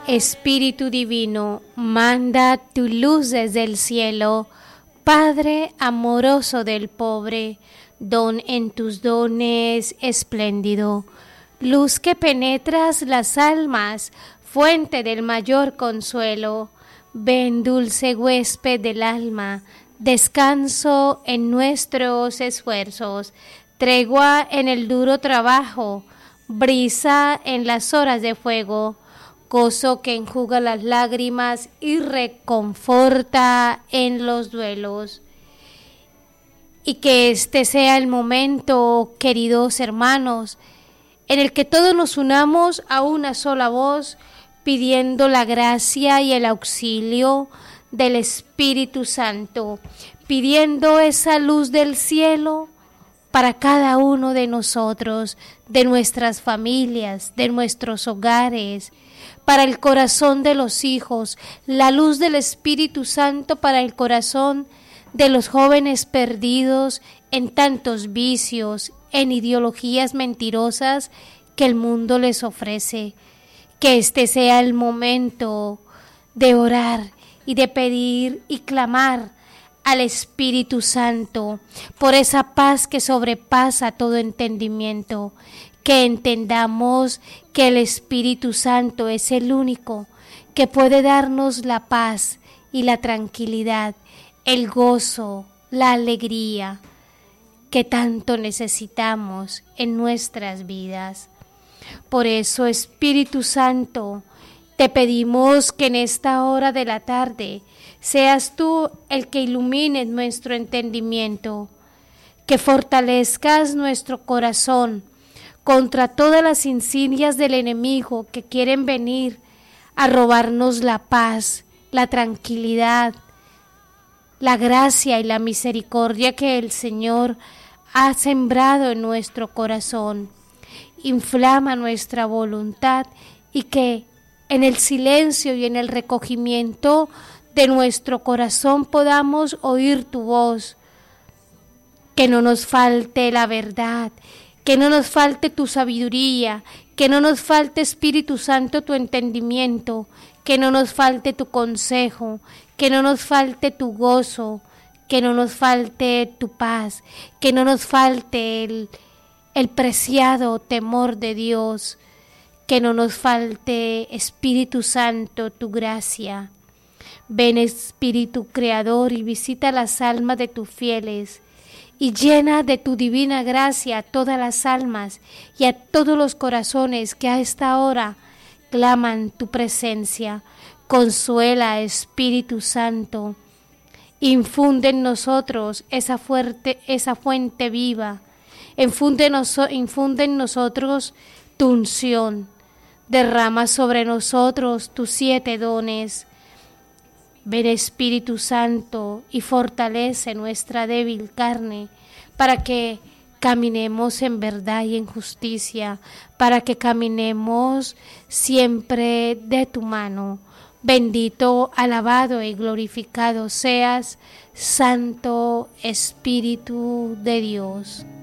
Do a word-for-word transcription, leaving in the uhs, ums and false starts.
Espíritu Divino, manda tu luz desde el cielo. Padre amoroso del pobre, don en tus dones espléndido. Luz que penetras las almas, fuente del mayor consuelo. Ven, dulce huésped del alma, descanso en nuestros esfuerzos, tregua en el duro trabajo, brisa en las horas de fuego, gozo que enjuga las lágrimas y reconforta en los duelos. Y que este sea el momento, queridos hermanos, en el que todos nos unamos a una sola voz, pidiendo la gracia y el auxilio del Espíritu Santo, pidiendo esa luz del cielo para cada uno de nosotros, de nuestras familias, de nuestros hogares, para el corazón de los hijos, la luz del Espíritu Santo para el corazón de los jóvenes perdidos en tantos vicios, en ideologías mentirosas que el mundo les ofrece. Que este sea el momento de orar y de pedir y clamar al Espíritu Santo por esa paz que sobrepasa todo entendimiento. Que entendamos que el Espíritu Santo es el único que puede darnos la paz y la tranquilidad, el gozo, la alegría que tanto necesitamos en nuestras vidas. Por eso, Espíritu Santo, te pedimos que en esta hora de la tarde seas tú el que ilumine nuestro entendimiento, que fortalezcas nuestro corazón contra todas las insidias del enemigo que quieren venir a robarnos la paz, la tranquilidad, la gracia y la misericordia que el Señor ha sembrado en nuestro corazón. Inflama nuestra voluntad y que en el silencio y en el recogimiento de nuestro corazón podamos oír tu voz. Que no nos falte la verdad, que no nos falte tu sabiduría, que no nos falte, Espíritu Santo, tu entendimiento, que no nos falte tu consejo, que no nos falte tu gozo, que no nos falte tu paz, que no nos falte el, el preciado temor de Dios, que no nos falte, Espíritu Santo, tu gracia. Ven, Espíritu Creador, y visita las almas de tus fieles, y llena de tu divina gracia a todas las almas y a todos los corazones que a esta hora claman tu presencia. Consuela, Espíritu Santo, infunde en nosotros esa, fuerte, esa fuente viva, infunde, noso, infunde en nosotros tu unción, derrama sobre nosotros tus siete dones. Ven, Espíritu Santo, y fortalece nuestra débil carne para que caminemos en verdad y en justicia, para que caminemos siempre de tu mano. Bendito, alabado y glorificado seas, Santo Espíritu de Dios.